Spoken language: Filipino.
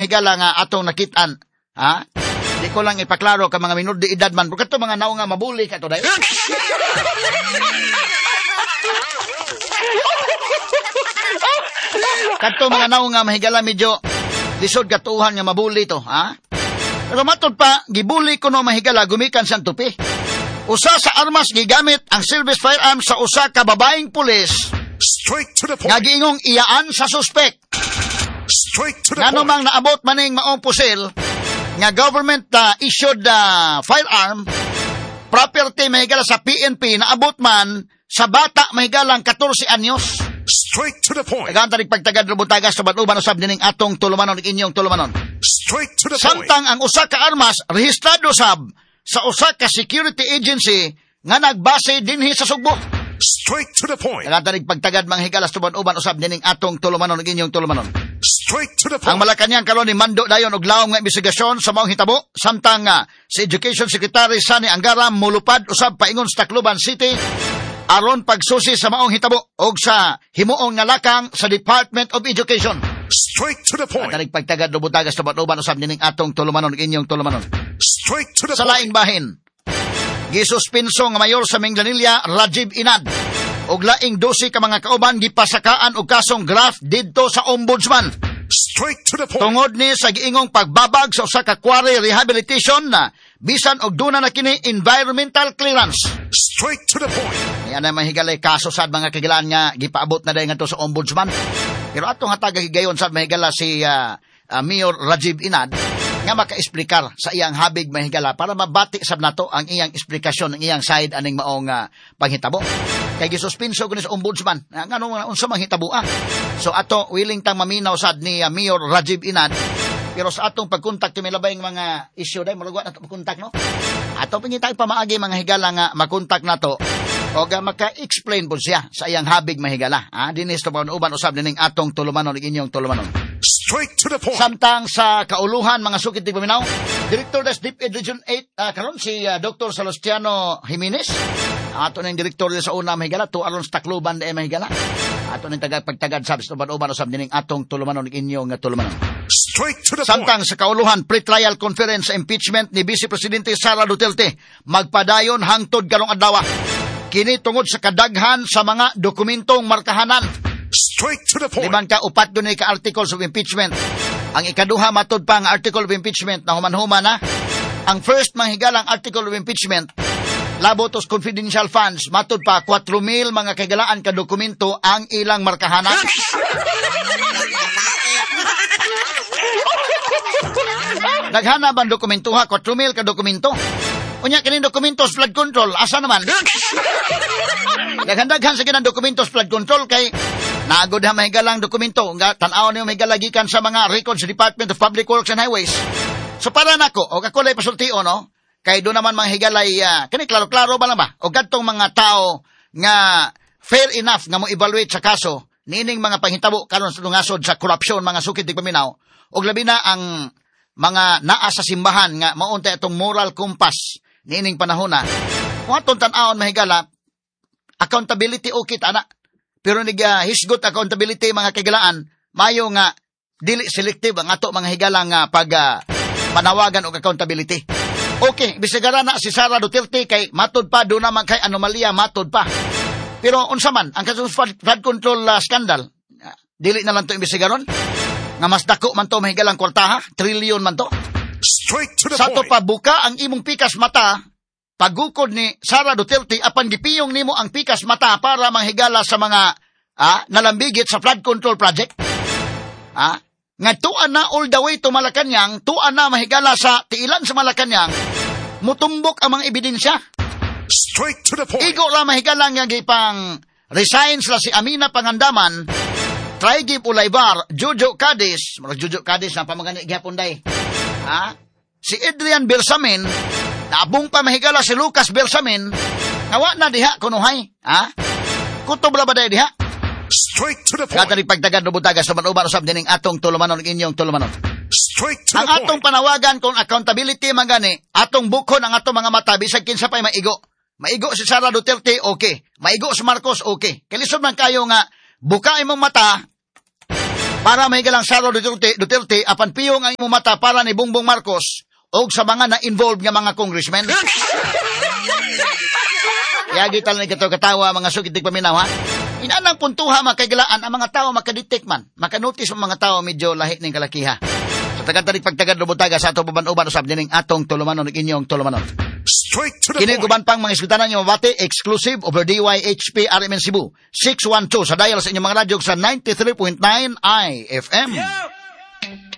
mahigala nga atong nakitaan. Ha? Di ko lang ipaklaro ka mga minor de edad man. Pero kato mga nao nga mabuli ka to dahil. Kato mga nao nga mahigala medyo lisod katuhan nga mabuli to. Ha? Pero matod pa, gibuli ko no mahigala gumikan siyang tupi. Usa sa armas gigamit ang service firearm sa usa ka babaeng pulis. Straight to the point. Nga giingong iyaan sa suspect. Straight to the Nga point. namang naabot maning maong pusil, nga government issued firearm, property mahigala sa PNP, naabot man sa bata mahigalang 14 anyos. Straight to the point. Naganta pagtagad rubutagas sa batuban usab dining atong tulumanon inyong tulumanon. Straight to the point. Samtang ang usa ka armas rehistrado sab sa usa ka security agency nga nagbase dinhi sa Sugbo. Straight to the point. Naganta pagtagad mga higalas tuban-uban usab dining atong tulumanon inyong tulumanon. Straight to the Ang point. Malacañang karon ni mando dayon og lawom nga investigasyon sa maong hitabo samtang si Education Secretary Sani Angara mulupad usab paingon sa Tacloban City aron pagsusi sa maong hitabo og sa himuong nga lakang sa Department of Education. Straight to the point. Tanig pagtagad rubutagas tuban-uban usab dining atong tulumanon inyong tulumanon. Straight to the Sa point. laing bahin, gisuspenso nga mayor sa Minglanilla Rajiv Inad og laing 12 ka mga kauban gipasakaan og kasong graft didto sa ombudsman. Straight to the point. Tungod ni sa giingong pagbabag sa usa ka quarry rehabilitation na bisan og duna na kini environmental clearance. Straight to the point. Yan na mahigalay kaso sad mga kagilaan nga gipaabot na dayon ngadto sa ombudsman. Pero atong hatag higayon sad mahigala si Mayor Rajiv Inad nga maka-explicar sa iyang habig mahigala para mabati sab nato ang iyang eksplikasyon, ang iyang side aning maong panghitabo. Kay gisuspenso kuno sa ombudsman. Ngano unsa man hitabo So ato willing tang maminaw sad ni Mayor Rajiv Inad. Pero sa atong pagkontak kami labayng mga issue day murag na pagkontak no. Ato pangitay pamaagi mga higala nga makontak nato o maka-explain po siya sa iyang habig mahigala. Dinis to uban usab dining atong tulumanon inyong tulumanon. Straight to the point. Samtang sa kauluhan mga sukit di paminaw, Director des DepEd Region 8 karon si Dr. Salustiano Jimenez. Ato ning direktor sa una mahigala to aron sa Tacloban de mahigala. Ato ning pagtagad sa uban usab dining atong tulumanon inyong tulumanon. Straight to the Samtang point. sa kauluhan pre-trial conference sa impeachment ni Vice Presidente Sara Duterte magpadayon hangtod karong adlaw. Kini tungod sa kadaghan sa mga dokumentong markahanan. Straight to the point. Liman ka upat dunay ka articles of impeachment. Ang ikaduha matod pa ang article of impeachment na human-human na. Ang first mahigalang article of impeachment labot os confidential funds matod pa 4,000 mga kagalaan ka dokumento ang ilang markahanan. Naghana bang dokumento 4,000 ka dokumento? Unya kining dokumentos flood control asa naman? Daghan-daghan sa kinang dokumentos flood control kay naagod ha mahigalang dokumento nga tan-aw niyo mahigalagikan sa mga records sa Department of Public Works and Highways. So para nako og ako lay pasultio no kay do naman mahigalay kini klaro-klaro ba lang ba og kadtong mga tao nga fair enough nga mo evaluate sa kaso nining mga panghitabo karon sa lungasod sa korupsyon mga sukid di paminaw og labi na ang mga naa sa simbahan nga maunta itong moral compass nining panahon na kung atong tan-awon mahigala accountability okay ana pero hisgot accountability mga kagilaan mayo nga dili selective ang ato mga higalang pag panawagan og accountability. Okay, bisigara na si Sara Duterte kay matod pa do naman kay anomalya matod pa. Pero unsa man ang kasong flood control scandal dili na lang to imbestigaron nga mas dako man to mahigalang kwartaha, trilyon man to. Straight to the Sa to point. pa buka ang imong pikas mata pagukod ni Sara Duterte apan gipiyong nimo ang pikas mata para manghigala sa mga nalambigit sa flood control project. Nga tuan na all the way to Malacañang, tuan na mahigala sa tiilan sa Malacañang, mutumbok ang mga ebidensya. Straight to the point. Igo ra mahigala nga gipang resign sila si Amina Pangandaman, Traigib Ulaybar, Jojo Cadiz, Jojo Cadiz na pamagani gyapon day. Si Adrian Bersamin, naabong pa mahigala si Lucas Bersamin, nawa na diha kunuhay. Kutob la ba day diha? Straight to the point. Katari pagtagad no butagas sa manuban usab dining atong tulumanon inyong tulumanon. Straight to Ang the atong point. panawagan kung accountability magani, atong bukon ang atong mga mata bisag kinsa pay maigo. Maigo si Sara Duterte, okay. Maigo si Marcos, okay. Kalisod man kayo nga buka imong mata Para mahigalang Sara Duterte apan piyong ang imong mata para ni Bongbong Marcos o sa mga na-involved nga mga congressmen. Kaya gital ni katawa mga sugid paminaw ha. Inanang puntuha makagalaan ang mga tao makadetect man. Makanotice ang mga tao medyo lahit ning kalakiha. Sa tagad-tarik pagtagad lubutaga sa ato baban-uban usab dining atong tulumanon ug inyong tulumanon. Straight to the Kini point. guban pang mga isbitanan nga mabati exclusive over DYHP RMN Cebu 612 sa dial sa inyong mga radyo sa 93.9 IFM.